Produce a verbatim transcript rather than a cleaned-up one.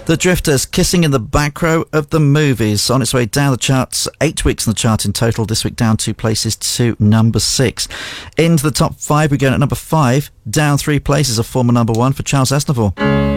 The Drifters, Kissing in the Back Row of the Movies, on its way down the charts, eight weeks in the chart in total, this week down two places to number six. Into the top five, we go at number five, down three places, a former number one for Charles Aznavour.